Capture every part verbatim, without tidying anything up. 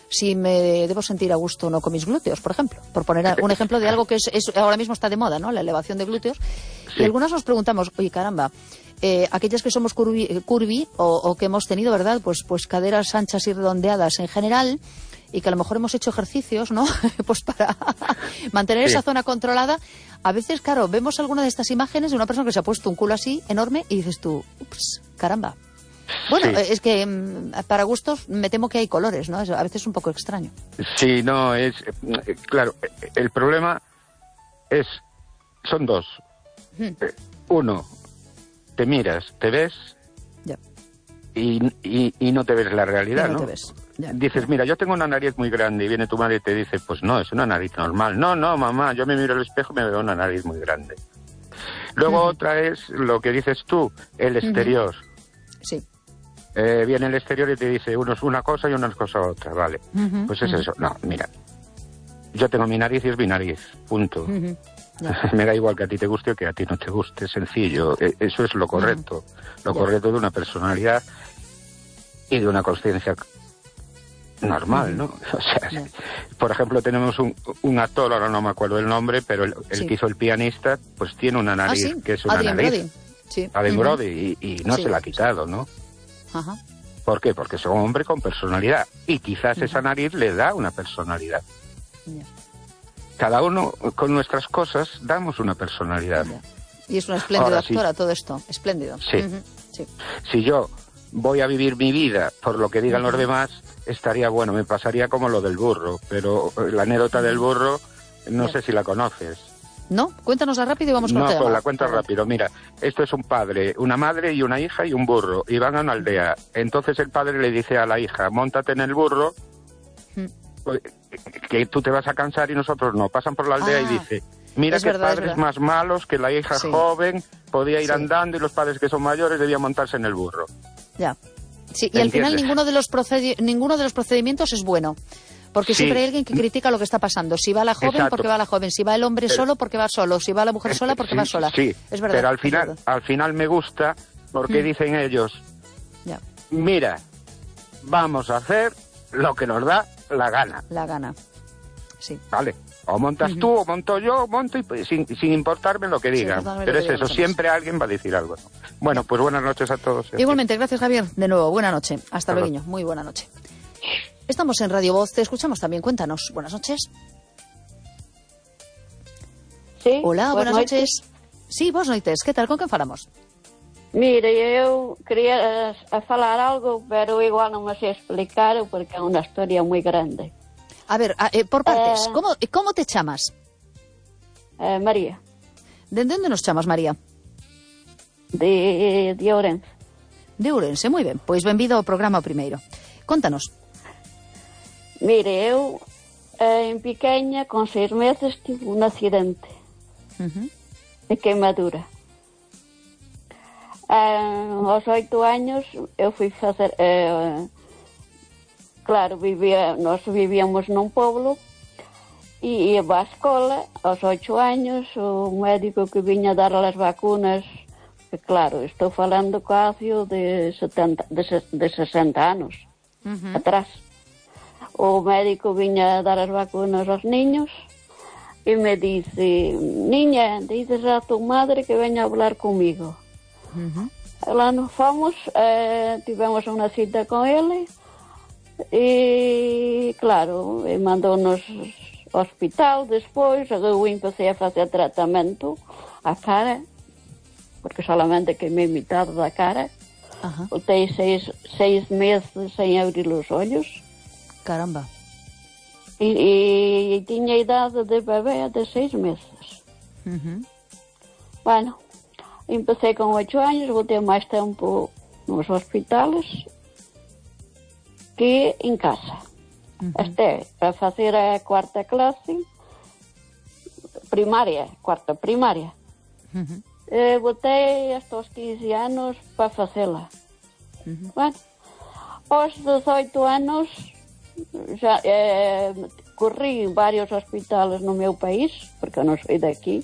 si me debo sentir a gusto o no con mis glúteos, por ejemplo. Por poner un ejemplo de algo que es, es ahora mismo está de moda, ¿no? La elevación de glúteos. Sí. Y algunas nos preguntamos, oye, caramba, eh, aquellas que somos curvi, curvy o, o que hemos tenido, ¿verdad? Pues, pues caderas anchas y redondeadas en general, y que a lo mejor hemos hecho ejercicios, ¿no? Pues para mantener sí. esa zona controlada. A veces, claro, vemos alguna de estas imágenes de una persona que se ha puesto un culo así, enorme, y dices tú, ups, caramba. Bueno, sí. es que para gustos me temo que hay colores, ¿no? Es a veces un poco extraño. Sí, no, es... Claro, el problema es... Son dos. Hmm. Uno, te miras, te ves... Ya. Y, y, y no te ves la realidad, y no, ¿no? Te ves. Ya, Dices, ya. mira, yo tengo una nariz muy grande, y viene tu madre y te dice, pues no, es una nariz normal. No, no, mamá, yo me miro al espejo y me veo una nariz muy grande. Luego uh-huh. otra es lo que dices tú, el exterior. Uh-huh. Sí. Eh, viene el exterior y te dice, uno es una cosa y una es cosa otra, vale. Uh-huh. Pues es uh-huh. eso. No, mira, yo tengo mi nariz y es mi nariz, punto. Uh-huh. Yeah. Me da igual que a ti te guste o que a ti no te guste, sencillo. Eso es lo correcto. Uh-huh. Lo yeah. correcto de una personalidad y de una consciencia normal, ¿no? O sea, yeah. por ejemplo, tenemos un, un actor, ahora no me acuerdo el nombre, pero el, el sí. que hizo el pianista, pues tiene una nariz, ¿Ah, sí? que es una Adrien nariz. Brody. Sí. Adrien uh-huh. Brody, y, y no sí. se la ha quitado, ¿no? Ajá. ¿Por qué? Porque es un hombre con personalidad, y quizás uh-huh. esa nariz le da una personalidad. Yeah. Cada uno, con nuestras cosas, damos una personalidad. Yeah. Y es una espléndida Ahora, actora sí. todo esto, espléndido. Sí. Uh-huh. sí. Si yo voy a vivir mi vida por lo que digan uh-huh. los demás, estaría bueno, me pasaría como lo del burro, pero la anécdota del burro, no yeah. sé si la conoces. ¿No? Cuéntanosla rápido y vamos con No, el tema. pues la cuento rápido. Mira, esto es un padre, una madre y una hija y un burro, y van a una aldea. Entonces el padre le dice a la hija, móntate en el burro, uh-huh. que tú te vas a cansar y nosotros no. Pasan por la aldea ah, y dice, mira que verdad, padres más malos, que la hija sí. joven podía ir sí. andando y los padres que son mayores debían montarse en el burro. Ya. Sí, y al final ninguno de los procedi- ninguno de los procedimientos es bueno. Porque sí. siempre hay alguien que critica lo que está pasando. Si va la joven, Exacto. porque va la joven. Si va el hombre pero, solo, porque va solo. Si va la mujer sola, porque sí, va sola. Sí, es verdad. Pero al final, al final me gusta porque mm. dicen ellos, ya. mira, vamos a hacer lo que nos da la gana. La gana, sí. Vale, o montas uh-huh. tú, o monto yo, o monto y, pues, sin, sin importarme lo que digan. Sí, pero es eso, siempre alguien va a decir algo. Bueno, pues buenas noches a todos. Igualmente, gracias Javier. De nuevo, buena noche. Hasta luego. Muy buena noche. Estamos en Radio Voz, te escuchamos también. Cuéntanos. Buenas noches. Sí. Hola, buenas, buenas noches. Sí, vos noites. ¿Qué tal? ¿Con quién falamos? Mira, eu quería a falar algo, pero igual non me sei explicar porque é unha historia moi grande. A ver, a, eh, por partes, eh, ¿cómo, ¿cómo te chamas? Eh, María. ¿De dónde nos chamas, María? De, de Ourense. De Ourense, moi ben. Pois benvido ao programa primeiro. Contanos. Mire, eu eh, en pequeña, con seis meses, tive un accidente uh-huh. de queimadura. Eh, aos oito años eu fui facer... Eh, claro, vivía, nós vivíamos nun pueblo e ia á escola. Aos oito años o médico que viña a dar as vacunas, que claro, estou falando casi de, setenta, de, de sesenta anos uh-huh. atrás. O médico viña a dar as vacunas aos niños e me dice, niña, dices a tu madre que veña a hablar comigo. Uh-huh. Lá nos fomos, eh, tivemos unha cita con ele e, claro, mandou-nos ao hospital. Despois eu empecé a facer tratamento a cara, porque solamente queimei mitad da cara. Uh-huh. Voltei seis, seis meses sem abrir os ollos. Caramba. E, e, e tiña idade de bebé de seis meses. Uh-huh. Bueno, empecé con oito años, voltei máis tempo nos hospitales que en casa. Uh-huh. Este, para facer a cuarta clase, primaria, cuarta primaria. Uh-huh. Eh, voltei hasta os quince anos para facela. Uh-huh. Bueno, aos dezoito anos já eh, corri varios hospitales no meu país, porque eu non sou daqui.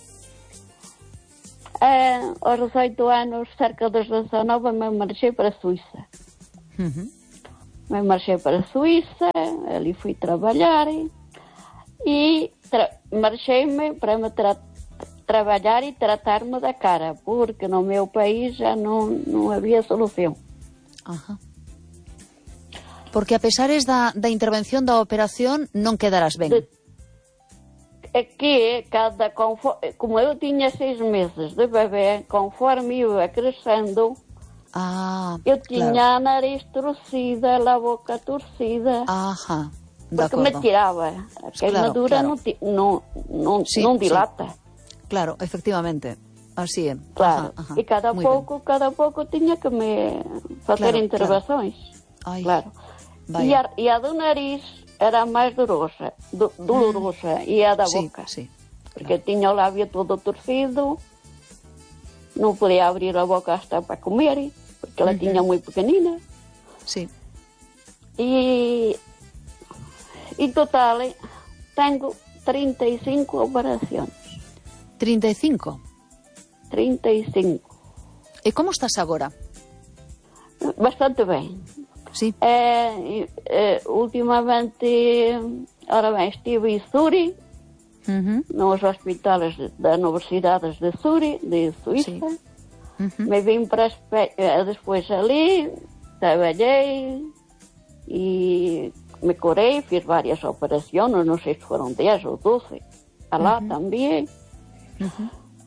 Eh, aos dezoito anos, cerca dos dezanove, me marchei para a Suíça. Uh-huh. me marchei para a Suíça, ali fui trabalhar e tra marchei-me para me tra trabalhar e tratar-me da cara, porque no meu país já não, não havia solución. Ajá. Porque a pesares da, da intervención da operación non quedarás ben. De, é que cada como eu tiña seis meses de bebé, conforme iba crescendo, ah, eu tiña claro. a nariz torcida, a boca torcida. Ajá, de porque acordo. me tiraba. A queimadura claro, claro. non, non, non, sí, non dilata. Sí. Claro, efectivamente. Así é. Claro. Ajá, ajá. E cada Muy pouco, bien. cada pouco tiña que me facer claro, intervenções. Claro. Ai, claro. E a, e a do nariz era máis dolorosa, do, dolorosa, mm. e a da sí, boca. Sí, porque claro. tiña o labio todo torcido, non podía abrir a boca hasta para comer, porque ela uh -huh. tiña moi pequenina. Sí. E, e total, tengo trinta e cinco operacións. trinta e cinco? trinta e cinco. E como estás agora? Bastante ben. Sí. Eh, eh, últimamente, ahora ben, estive en Zuri, uh -huh. nos hospitais das universidades de Zuri, de Suíça. Sí. Uh -huh. Me vim para Espanha, despois ali, trabalhei e me curei, fiz várias operações, não sei se foram dez ou doze, lá uh -huh. também. Uh -huh.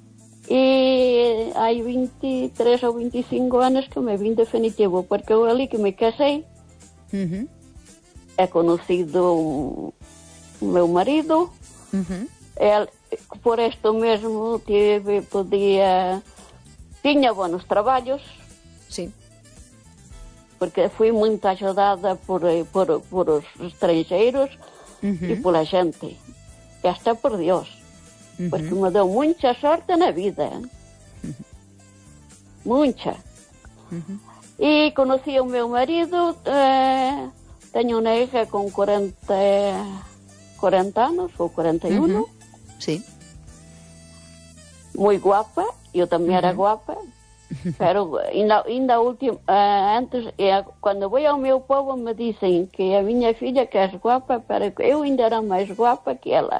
E há vinte e três ou vinte e cinco anos que me vim definitivo, porque eu ali que me casei, uh -huh. é conhecido o meu marido, uh -huh. ele, por isto mesmo tive, podia, tinha bons trabalhos, sim. porque fui muito ajudada por, por, por os estrangeiros uh -huh. e pela gente, e hasta por Deus. Uh-huh. Porque me deu muita sorte na vida. Uh-huh. Muita. Uh-huh. E conheci o meu marido, eh, tenho uma hija com quarenta, quarenta anos, ou quarenta e um. Uh-huh. Sí. Muito guapa, eu também uh-huh. era guapa, pero ainda, ainda último, eh, antes, eh, quando vou ao meu povo me dizem que a minha filha que é guapa, pero eu ainda era mais guapa que ela.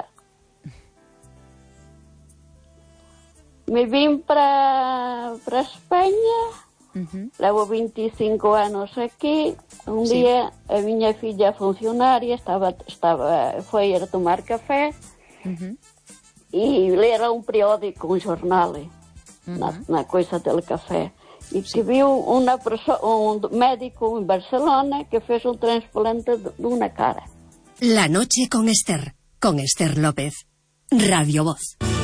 Me vim para para Espanha, uh-huh. levo vinte e cinco anos aqui. Um sí. dia a minha filha funcionária estava, estava, foi a tomar café uh-huh. e ler um periódico, um jornal, uh-huh. na, na coisa do café. E sí. que viu uma pessoa, um médico em Barcelona que fez um transplante de uma cara. La noche con Esther, con Esther López. Radio Voz.